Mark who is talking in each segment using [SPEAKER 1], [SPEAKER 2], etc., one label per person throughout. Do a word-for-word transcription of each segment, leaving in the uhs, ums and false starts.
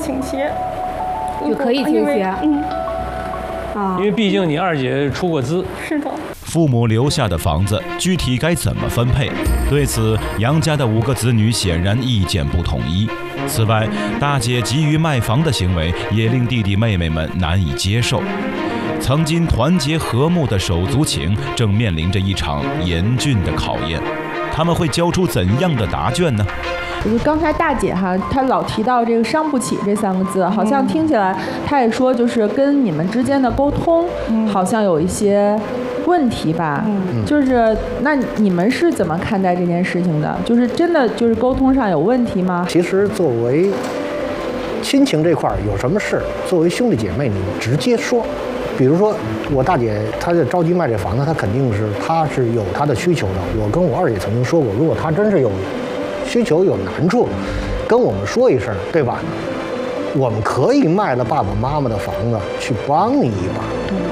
[SPEAKER 1] 倾斜，
[SPEAKER 2] 就可以倾斜。
[SPEAKER 1] 嗯。
[SPEAKER 2] 啊，
[SPEAKER 3] 因为毕竟你二姐出过资。
[SPEAKER 1] 是的。
[SPEAKER 4] 父母留下的房子具体该怎么分配？对此，杨家的五个子女显然意见不统一。此外，大姐急于卖房的行为也令弟弟妹妹们难以接受。曾经团结和睦的手足情正面临着一场严峻的考验，他们会交出怎样的答卷呢？
[SPEAKER 5] 就是刚才大姐哈，她老提到这个伤不起这三个字，好像听起来她也说就是跟你们之间的沟通好像有一些问题吧。嗯，就是那你们是怎么看待这件事情的？就是真的就是沟通上有问题吗？
[SPEAKER 6] 其实作为亲情这块儿有什么事，作为兄弟姐妹你直接说。比如说我大姐她就着急卖这房子，她肯定是她是有她的需求的。我跟我二姐曾经说过，如果她真是有需求有难处，跟我们说一声，对吧？我们可以卖了爸爸妈妈的房子去帮你一把。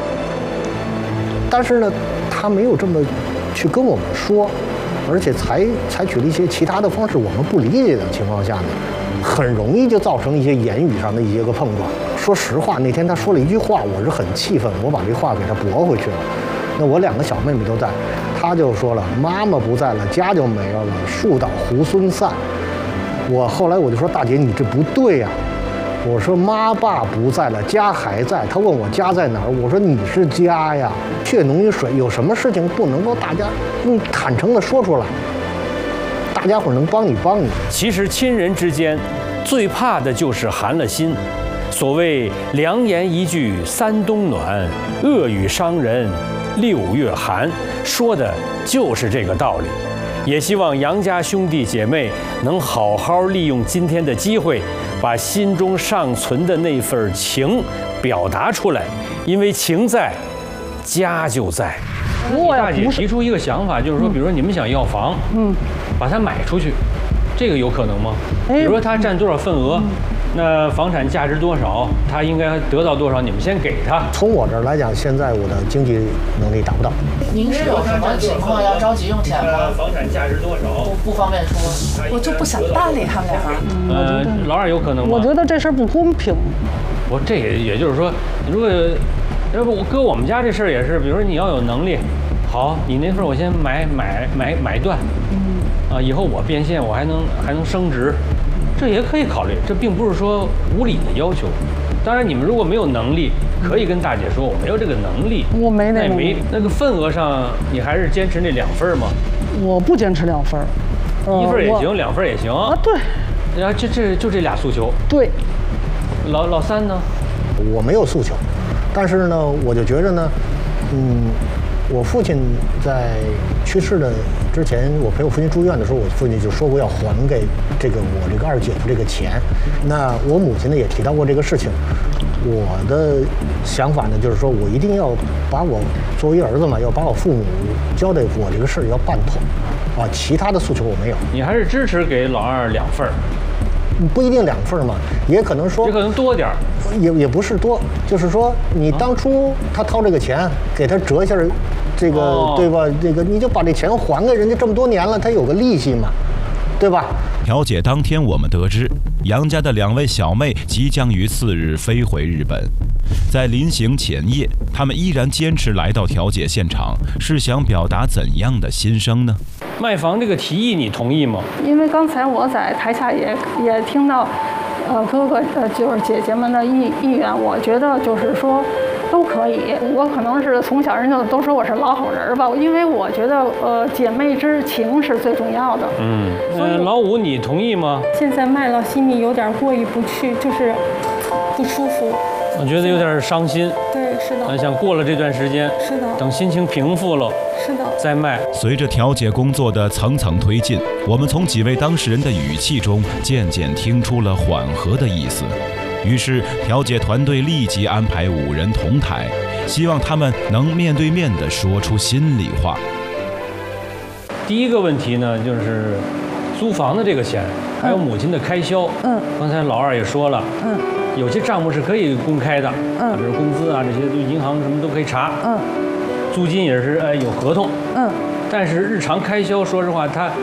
[SPEAKER 6] 但是呢，他没有这么去跟我们说，而且采采取了一些其他的方式，我们不理解的情况下呢，很容易就造成一些言语上的一些个碰撞。说实话，那天他说了一句话，我是很气愤，我把这话给他驳回去了。那我两个小妹妹都在，他就说了，妈妈不在了，家就没了，树倒猢狲散。我后来我就说，大姐你这不对呀、啊。我说妈爸不在了，家还在。他问我家在哪儿，我说你是家呀。血浓于水，有什么事情不能够大家用坦诚的说出来，大家伙能帮你帮你。
[SPEAKER 3] 其实亲人之间最怕的就是寒了心。所谓良言一句三冬暖，恶语伤人六月寒，说的就是这个道理。也希望杨家兄弟姐妹能好好利用今天的机会，把心中尚存的那份情表达出来，因为情在，家就在。大姐提出一个想法，就是说，比如说你们想要房，嗯，把它买出去，这个有可能吗？比如说他占多少份额，那房产价值多少，他应该得到多少，你们先给他。
[SPEAKER 6] 从我这儿来讲，现在我的经济能力达不到。
[SPEAKER 7] 您是有什么情况要着急用钱吗？
[SPEAKER 3] 房产价值多少？
[SPEAKER 7] 不不方便说，我就不想搭理他们俩。
[SPEAKER 3] 呃，老二有可能吗？
[SPEAKER 8] 我觉得这事儿不公平。
[SPEAKER 3] 我这也也就是说，如果要不我搁我们家这事儿也是，比如说你要有能力，好，你那份我先买买买买断，嗯，啊，以后我变现，我还能还能升值，这也可以考虑。这并不是说无理的要求。当然，你们如果没有能力，可以跟大姐说我没有这个能力。
[SPEAKER 8] 我没那
[SPEAKER 3] 个。那没那个份额上，你还是坚持那两份吗？
[SPEAKER 8] 我不坚持两份，
[SPEAKER 3] 一份也行，两份也行。
[SPEAKER 8] 啊，对。
[SPEAKER 3] 然后这这就这俩诉求。
[SPEAKER 8] 对。
[SPEAKER 3] 老老三呢？
[SPEAKER 6] 我没有诉求，但是呢，我就觉着呢，嗯，我父亲在去世的之前，我陪我父亲住院的时候，我父亲就说过要还给这个我这个二姐夫这个钱。那我母亲呢也提到过这个事情。我的想法呢就是说我一定要把我作为儿子嘛，要把我父母交代我这个事儿要办妥，啊，其他的诉求我没有。
[SPEAKER 3] 你还是支持给老二两份儿？
[SPEAKER 6] 不一定两份嘛，也可能说，
[SPEAKER 3] 也可能多点儿，
[SPEAKER 6] 也也不是多，就是说你当初他掏这个钱，给他折一下，这个、哦、对吧？这个你就把这钱还给人家这么多年了，他有个利息嘛，对吧？
[SPEAKER 4] 调解当天，我们得知杨家的两位小妹即将于次日飞回日本，在临行前夜，他们依然坚持来到调解现场，是想表达怎样的心声呢？
[SPEAKER 3] 卖房这个提议你同意吗？
[SPEAKER 1] 因为刚才我在台下也也听到，呃，哥哥呃就是姐姐们的意意愿，我觉得就是说都可以。我可能是从小人就都说我是老好人吧，因为我觉得呃姐妹之情是最重要的。
[SPEAKER 3] 嗯，呃，老五你同意吗？
[SPEAKER 1] 现在卖了，心里有点过意不去，就是不舒服。
[SPEAKER 3] 我觉得有点伤心。
[SPEAKER 1] 对，是的。
[SPEAKER 3] 想过了这段时间，
[SPEAKER 1] 是的，
[SPEAKER 3] 等心情平复了，
[SPEAKER 1] 是的，
[SPEAKER 3] 再卖。
[SPEAKER 4] 随着调解工作的层层推进，我们从几位当事人的语气中渐渐听出了缓和的意思。于是，调解团队立即安排五人同台，希望他们能面对面地说出心里话。
[SPEAKER 3] 第一个问题呢，就是租房的这个钱，还有母亲的开销。嗯，刚才老二也说了。嗯。有些账目是可以公开的，嗯，比如工资啊这些，对银行什么都可以查，嗯，租金也是呃有合同，嗯，但是日常开销，说实话，他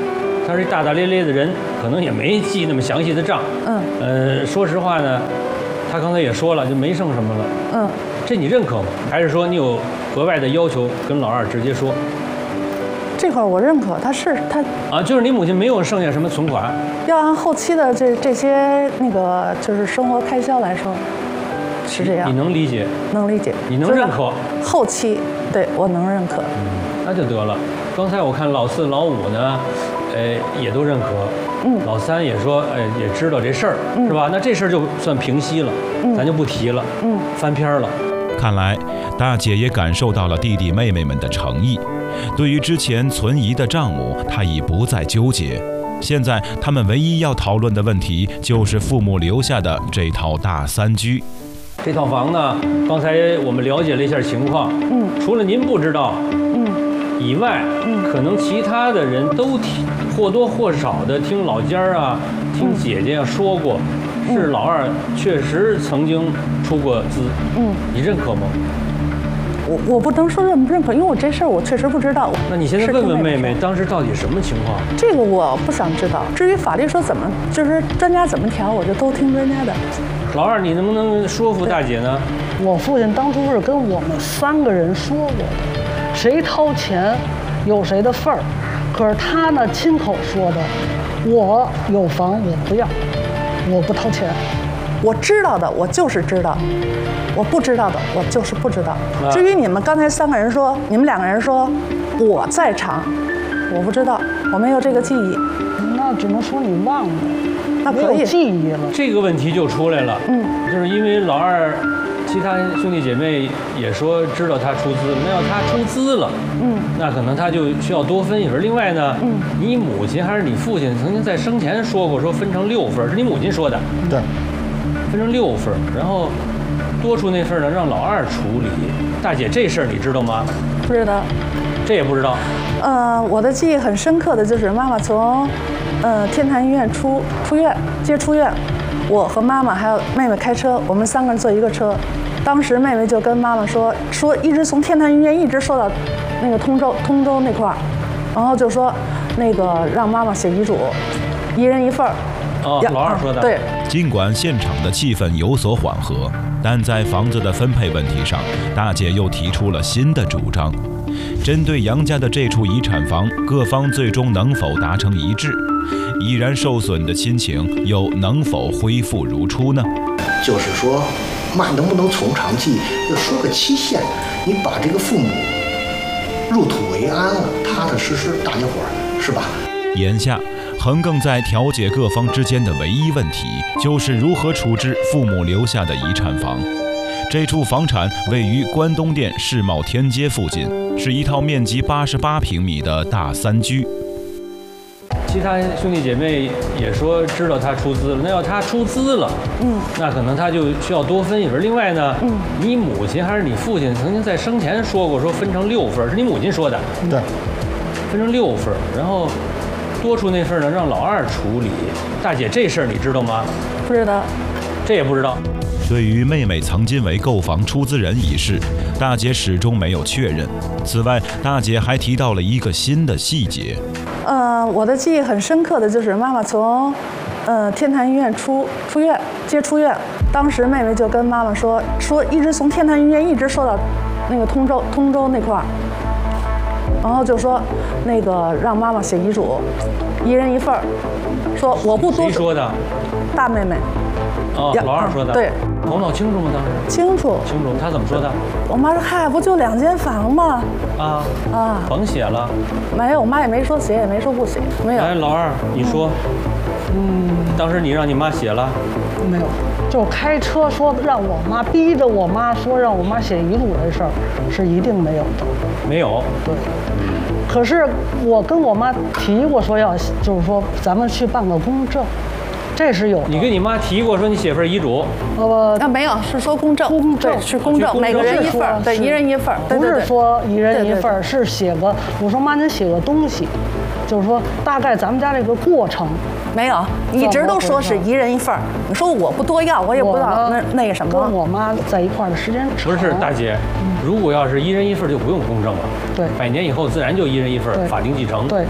[SPEAKER 3] 他是一大大咧咧的人，可能也没记那么详细的账。
[SPEAKER 1] 嗯。
[SPEAKER 3] 呃，说实话呢，他刚才也说了，就没剩什么了。
[SPEAKER 1] 嗯。
[SPEAKER 3] 这你认可吗？还是说你有额外的要求跟老二直接说？
[SPEAKER 1] 这块我认可，他是他
[SPEAKER 3] 啊，就是你母亲没有剩下什么存款，
[SPEAKER 1] 要按后期的这这些那个就是生活开销来说，是这样。
[SPEAKER 3] 你能理解？
[SPEAKER 1] 能理解。
[SPEAKER 3] 你能认可？
[SPEAKER 1] 后期对我能认可。
[SPEAKER 3] 嗯，那就得了。刚才我看老四、老五呢，呃，也都认可。嗯。老三也说，哎，也知道这事儿，嗯、是吧？那这事儿就算平息了，嗯、咱就不提了。嗯。翻篇了。
[SPEAKER 4] 看来大姐也感受到了弟弟妹妹们的诚意。对于之前存疑的账目，他已不再纠结。现在他们唯一要讨论的问题，就是父母留下的这套大三居。
[SPEAKER 3] 这套房呢，刚才我们了解了一下情况，嗯，除了您不知道，嗯，以外，嗯，可能其他的人都听或多或少的听老家啊，听姐姐啊说过，嗯、是老二确实曾经出过资，嗯，你认可吗？
[SPEAKER 1] 我我不能说认不认可，因为我这事儿我确实不知道。
[SPEAKER 3] 那你现在问问妹妹，当时到底什么情况？
[SPEAKER 1] 这个我不想知道。至于法律说怎么，就是专家怎么调，我就都听专家的。
[SPEAKER 3] 老二，你能不能说服大姐呢？
[SPEAKER 8] 我父亲当初是跟我们三个人说过的，谁掏钱有谁的份儿。可是他呢亲口说的，我有房我不要，我不掏钱。
[SPEAKER 1] 我知道的，我就是知道。我不知道的，我就是不知道。至于你们刚才三个人说，你们两个人说我在场，我不知道，我没有这个记忆。
[SPEAKER 8] 那只能说你忘了，
[SPEAKER 1] 那可以
[SPEAKER 8] 没有记忆了。
[SPEAKER 3] 这个问题就出来了，嗯，就是因为老二，其他兄弟姐妹也说知道他出资，那要他出资了，嗯，那可能他就需要多分一份。另外呢，嗯，你母亲还是你父亲曾经在生前说过，说分成六份，是你母亲说的，
[SPEAKER 6] 对，
[SPEAKER 3] 分成六份，然后。多出那份呢，让老二处理。大姐，这事儿你知道吗？
[SPEAKER 1] 不知道，
[SPEAKER 3] 这也不知道。
[SPEAKER 1] 呃，我的记忆很深刻的就是妈妈从，呃，天坛医院出出院，接出院，我和妈妈还有妹妹开车，我们三个人坐一个车。当时妹妹就跟妈妈说，说一直从天坛医院一直说到那个通州通州那块儿，然后就说那个让妈妈写遗嘱，一人一份儿。
[SPEAKER 3] 哦，老二说的。
[SPEAKER 1] 对。
[SPEAKER 4] 尽管现场的气氛有所缓和，但在房子的分配问题上，大姐又提出了新的主张。针对杨家的这处遗产房，各方最终能否达成一致？已然受损的亲情又能否恢复如初呢？
[SPEAKER 6] 就是说，妈能不能从长计议，就说个期限，你把这个父母入土为安了，踏踏实实，大家伙儿是吧？
[SPEAKER 4] 眼下。横亘在调解各方之间的唯一问题，就是如何处置父母留下的遗产房。这处房产位于关东店世贸天街附近，是一套面积八十八平米的大三居。
[SPEAKER 3] 其他兄弟姐妹也说知道他出资了，那要他出资了，嗯，那可能他就需要多分一份。另外呢，嗯，你母亲还是你父亲曾经在生前说过，说分成六份，是你母亲说的，
[SPEAKER 6] 对，
[SPEAKER 3] 分成六份，然后。多出那份呢，让老二处理。大姐，这事儿你知道吗？
[SPEAKER 1] 不知道，
[SPEAKER 3] 这也不知道。
[SPEAKER 4] 对于妹妹曾经为购房出资人一事，大姐始终没有确认。此外，大姐还提到了一个新的细节。
[SPEAKER 1] 呃，我的记忆很深刻的就是妈妈从，呃，天坛医院出出院，接出院，当时妹妹就跟妈妈说，说一直从天坛医院一直说到那个通州通州那块儿。然后就说，那个让妈妈写遗嘱，一人一份儿，说我不多。
[SPEAKER 3] 谁说的？
[SPEAKER 1] 大妹妹。
[SPEAKER 3] 哦，老二说的。
[SPEAKER 1] 对。
[SPEAKER 3] 头脑清楚吗？当时。
[SPEAKER 1] 清楚。
[SPEAKER 3] 清楚。他怎么说的？
[SPEAKER 1] 我妈说：“嗨，不就两间房吗？”
[SPEAKER 3] 啊啊！甭写了。
[SPEAKER 1] 没有，我妈也没说写，也没说不写，没有。
[SPEAKER 3] 哎，老二，你说，嗯，当时你让你妈写了？
[SPEAKER 8] 没有，就开车说让我妈逼着我妈说让我妈写遗嘱这事儿，是一定没有的。
[SPEAKER 3] 没有。
[SPEAKER 8] 对。可是我跟我妈提过说要，就是说咱们去办个公证，这是有的。
[SPEAKER 3] 你跟你妈提过说你写份遗嘱？
[SPEAKER 1] 呃，那没有，是说公证。公证是公证，每个人一份，对，一人一份。
[SPEAKER 8] 不是说一人一份，是写个，我说妈，您写个东西，就是说大概咱们家这个过程。
[SPEAKER 1] 没有，一直都说是一人一份儿。你说我不多要，我也不知道那那个什么。
[SPEAKER 8] 跟我妈在一块儿的时间长。
[SPEAKER 3] 不是大姐，如果要是一人一份，就不用公证了。
[SPEAKER 8] 对，
[SPEAKER 3] 百年以后自然就一人一份，法定继承。
[SPEAKER 8] 对。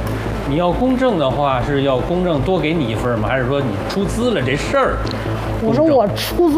[SPEAKER 3] 你要公证的话，是要公证多给你一份吗？还是说你出资了这事儿？
[SPEAKER 8] 我说我出资